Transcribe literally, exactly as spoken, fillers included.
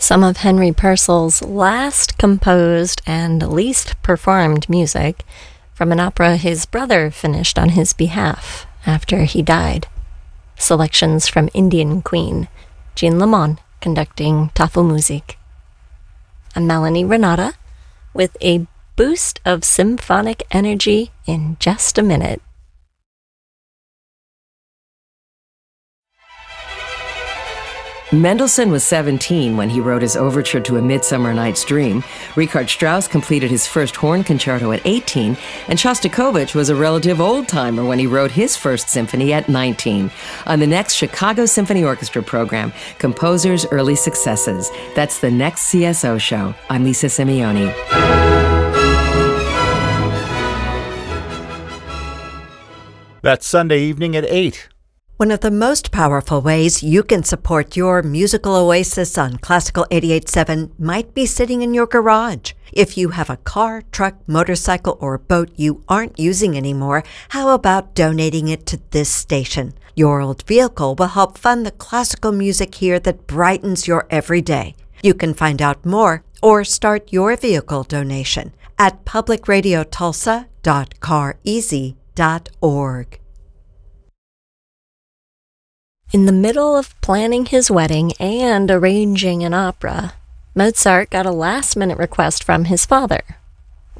Some of Henry Purcell's last composed and least performed music from an opera his brother finished on his behalf after he died. Selections from Indian Queen, Jean Lamont conducting Tafelmusik. I'm Melanie Renata with a boost of symphonic energy in just a minute. Mendelssohn was seventeen when he wrote his overture to A Midsummer Night's Dream. Richard Strauss completed his first horn concerto at eighteen, and Shostakovich was a relative old-timer when he wrote his first symphony at nineteen. On the next Chicago Symphony Orchestra program, Composers' Early Successes. That's the next C S O show. I'm Lisa Simeoni. That's Sunday evening at eight. One of the most powerful ways you can support your musical oasis on Classical eighty-eight point seven might be sitting in your garage. If you have a car, truck, motorcycle, or boat you aren't using anymore, how about donating it to this station? Your old vehicle will help fund the classical music here that brightens your everyday. You can find out more or start your vehicle donation at public radio tulsa dot car easy dot org. In the middle of planning his wedding and arranging an opera, Mozart got a last-minute request from his father,